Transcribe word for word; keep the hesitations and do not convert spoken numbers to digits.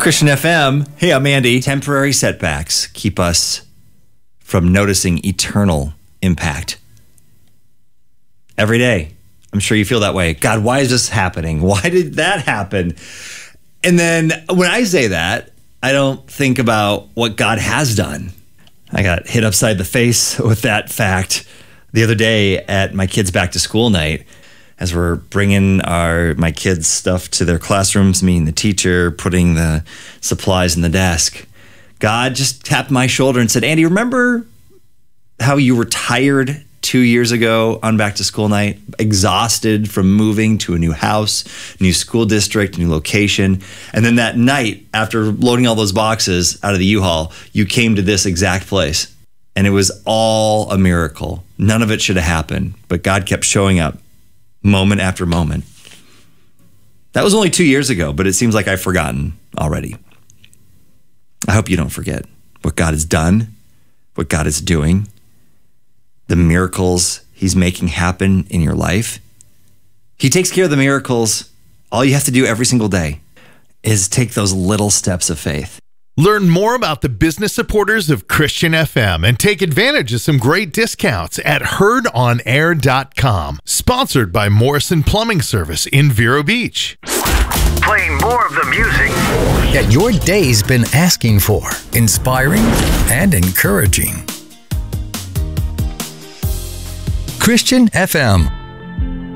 Christian F M. Hey, I'm Andy. Temporary setbacks keep us from noticing eternal impact. Every day, I'm sure you feel that way. God, why is this happening? Why did that happen? And then when I say that, I don't think about what God has done. I got hit upside the face with that fact the other day at my kids' back to school night. As we're bringing our my kids' stuff to their classrooms, me and the teacher, putting the supplies in the desk, God just tapped my shoulder and said, Andy, remember how you were tired two years ago on back to school night, exhausted from moving to a new house, new school district, new location. And then that night, after loading all those boxes out of the U-Haul, you came to this exact place. And it was all a miracle. None of it should have happened, but God kept showing up moment after moment. That was only two years ago, but it seems like I've forgotten already. I hope you don't forget what God has done, what God is doing, the miracles he's making happen in your life. He takes care of the miracles. All you have to do every single day is take those little steps of faith. Learn more about the business supporters of Christian F M and take advantage of some great discounts at heard on air dot com. Sponsored by Morrison Plumbing Service in Vero Beach. Playing more of the music that your day's been asking for. Inspiring and encouraging. Christian F M.